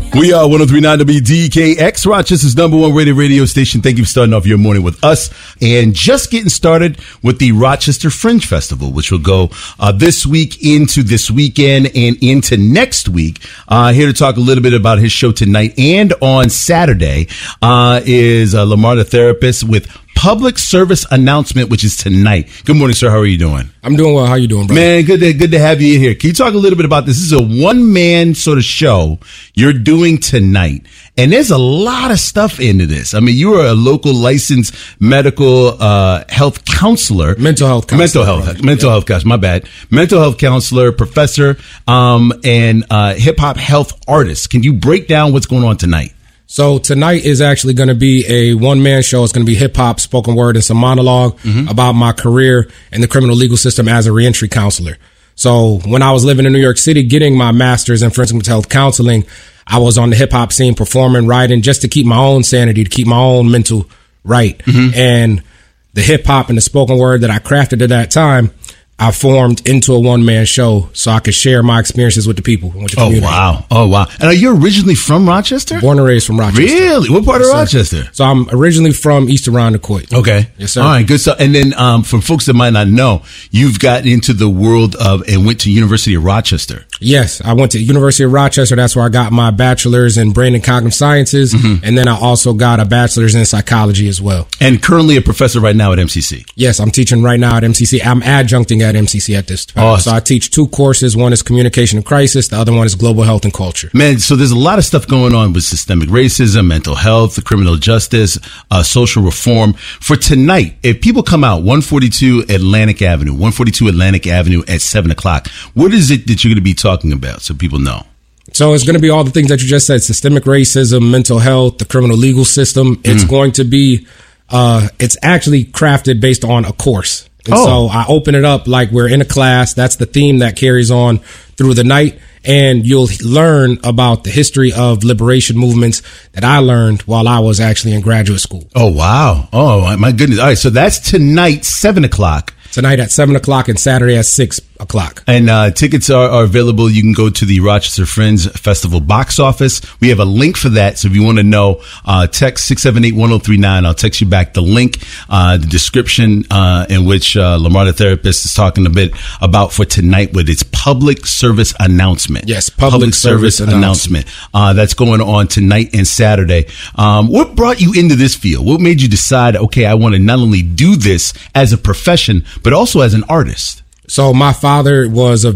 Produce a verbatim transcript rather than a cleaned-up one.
We are one oh three point nine W D K X, Rochester's number one rated radio station. Thank you for starting off your morning with us and just getting started with the Rochester Fringe Festival, which will go uh, this week into this weekend and into next week. Uh, here to talk a little bit about his show tonight and on Saturday uh, is uh, Lamar the Therapist with Public Service Announcement, which is tonight. Good morning, sir. How are you doing? I'm doing well. How you doing, brother? Man, good to, good to have you here. Can you talk a little bit about this? This is a one-man sort of show you're doing tonight, and there's a lot of stuff into this. I mean, you are a local licensed medical uh, health counselor. Mental health counselor. Mental health. Brother. Mental yeah. health, gosh, my bad. Mental health counselor, professor, um, and uh, hip-hop health artist. Can you break down what's going on tonight? So tonight is actually going to be a one-man show. It's going to be hip-hop, spoken word, and some monologue mm-hmm. about my career in the criminal legal system as a reentry counselor. So when I was living in New York City, getting my master's in forensic mental health counseling, I was on the hip-hop scene performing, writing, just to keep my own sanity, to keep my own mental right. Mm-hmm. And the hip-hop and the spoken word that I crafted at that time, I formed into a one-man show so I could share my experiences with the people, with the community. Oh, wow. Oh, wow. And are you originally from Rochester? Born and raised from Rochester. Really? What part yes, of Rochester? Sir. So I'm originally from East Irondequoit. Okay. Yes, sir. All right, good stuff. And then um, for folks that might not know, you've got into the world of and went to University of Rochester. Yes, I went to University of Rochester. That's where I got my bachelor's in brain and cognitive sciences. Mm-hmm. And then I also got a bachelor's in psychology as well. And currently a professor right now at M C C. Yes, I'm teaching right now at M C C. I'm adjuncting at M C C at this time. Awesome. So I teach two courses. One is communication and crisis. The other one is global health and culture. Man, so there's a lot of stuff going on with systemic racism, mental health, criminal justice, uh, social reform. For tonight, if people come out, one forty-two Atlantic Avenue, one forty-two Atlantic Avenue at seven o'clock, what is it that you're going to be talking about so people know? So it's going to be all the things that you just said: systemic racism, mental health, the criminal legal system. It's mm. going to be, uh, it's actually crafted based on a course. And oh. so I open it up like we're in a class. That's the theme that carries on through the night. And you'll learn about the history of liberation movements that I learned while I was actually in graduate school. Oh, wow. Oh, my goodness. All right. So that's tonight, seven o'clock. Tonight at seven o'clock and Saturday at six o'clock. And uh, tickets are, are available. You can go to the Rochester Fringe Festival box office. We have a link for that. So if you want to know, uh, text six seven eight, one oh three nine. I'll text you back the link, uh, the description uh, in which uh, Lamar the Therapist is talking a bit about for tonight with its public service announcement. Yes, public, public service, service announcement. announcement. Uh, that's going on tonight and Saturday. Um, what brought you into this field? What made you decide, okay, I want to not only do this as a profession, but also as an artist? So my father was a